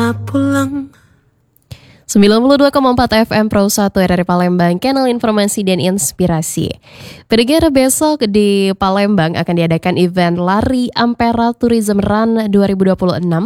pulang. 92,4 FM Pro 1 dari Palembang, kanal informasi dan inspirasi. Pendengar, besok di Palembang akan diadakan event Lari Ampera Tourism Run 2026